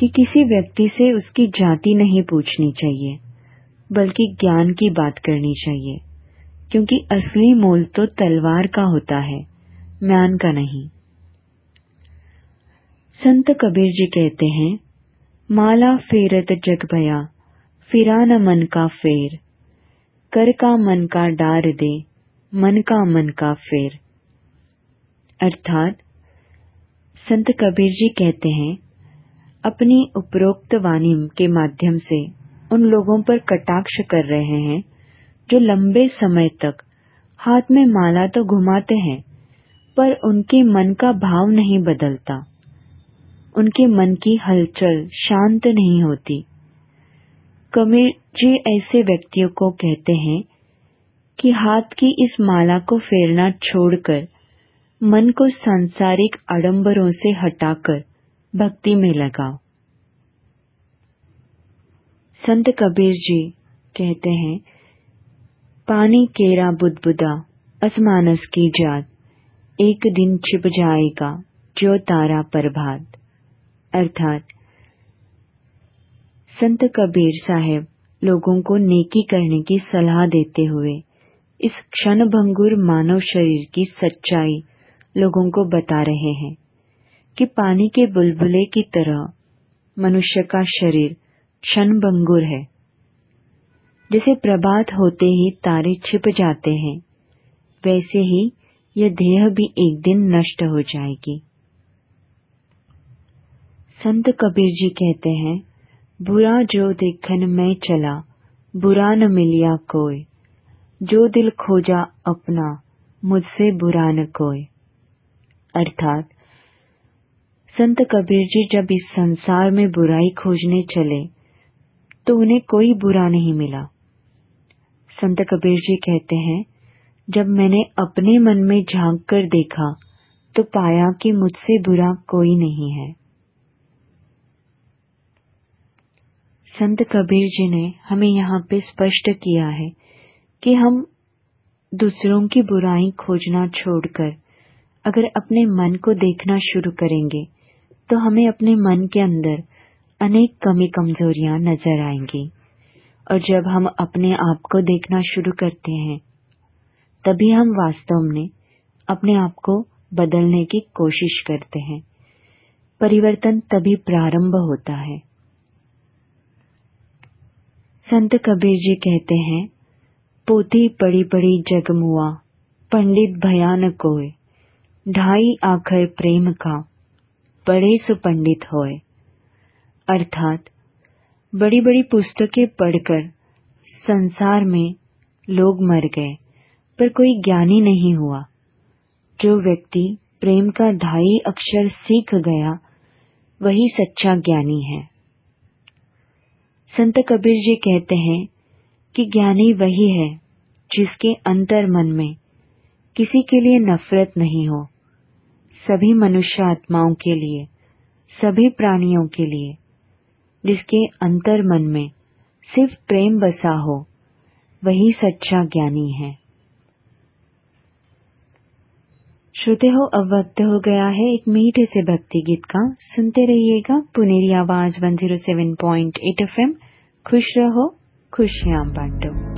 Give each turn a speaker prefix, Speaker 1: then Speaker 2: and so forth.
Speaker 1: कि किसी व्यक्ति से उसकी जाति नहीं पूछनी चाहिए, बल्कि ज्ञान की बात करनी चाहिए, क्योंकि असली मोल तो तलवार का होता है, म्यान का नहीं। संत कबीर जी कहते हैं, माला फेरत जग भया, फिरा न मन का फेर, कर का मन का डार दे, मन का मन का फेर। अर्थात संत कबीर जी कहते हैं, अपनी उपरोक्त वाणी के माध्यम से उन लोगों पर कटाक्ष कर रहे हैं जो लंबे समय तक हाथ में माला तो घुमाते हैं, पर उनके मन का भाव नहीं बदलता, उनके मन की हलचल शांत नहीं होती। कबीर जी ऐसे व्यक्तियों को कहते हैं कि हाथ की इस माला को फेरना छोड़कर मन को सांसारिक आडंबरों से हटाकर भक्ति में लगाओ। संत कबीर जी कहते हैं, पानी केरा बुदबुदा असमानस की जात, एक दिन छिप जाएगा जो तारा प्रभात। अर्थात संत कबीर साहब लोगों को नेकी करने की सलाह देते हुए इस क्षणभंगुर मानव शरीर की सच्चाई लोगों को बता रहे हैं कि पानी के बुलबुले की तरह मनुष्य का शरीर क्षणभंगुर है। जैसे प्रभात होते ही तारे छिप जाते हैं, वैसे ही यह देह भी एक दिन नष्ट हो जाएगी। संत कबीर जी कहते हैं, बुरा जो देखन मैं चला, बुरा न मिलिया कोई, जो दिल खोजा अपना, मुझसे बुरा न कोई। अर्थात संत कबीर जी जब इस संसार में बुराई खोजने चले तो उन्हें कोई बुरा नहीं मिला। संत कबीर जी कहते हैं, जब मैंने अपने मन में झांक कर देखा तो पाया कि मुझसे बुरा कोई नहीं है। संत कबीर जी ने हमें यहाँ पे स्पष्ट किया है कि हम दूसरों की बुराई खोजना छोड़कर अगर अपने मन को देखना शुरू करेंगे तो हमें अपने मन के अंदर अनेक कमी कमजोरियां नजर आएंगी, और जब हम अपने आप को देखना शुरू करते हैं तभी हम वास्तव में अपने आप को बदलने की कोशिश करते हैं। परिवर्तन तभी प्रारंभ होता है। संत कबीर जी कहते हैं, पोथी पड़ी पड़ी जग मुआ, पंडित भयान कोय, ढाई आखर प्रेम का, पढ़े सो पंडित होए। अर्थात बड़ी बड़ी पुस्तकें पढ़कर संसार में लोग मर गए, पर कोई ज्ञानी नहीं हुआ। जो व्यक्ति प्रेम का ढाई अक्षर सीख गया, वही सच्चा ज्ञानी है। संत कबीर जी कहते हैं कि ज्ञानी वही है जिसके अंतर मन में किसी के लिए नफरत नहीं हो, सभी मनुष्य आत्माओं के लिए, सभी प्राणियों के लिए, जिसके अंतर मन में सिर्फ प्रेम बसा हो, वही सच्चा ज्ञानी है। श्रोते हो, अब वक्त हो गया है एक मीठे से भक्ति गीत का। सुनते रहिएगा पुनेरी आवाज 107.8 FM। खुश रहो, खुशियां बांटो।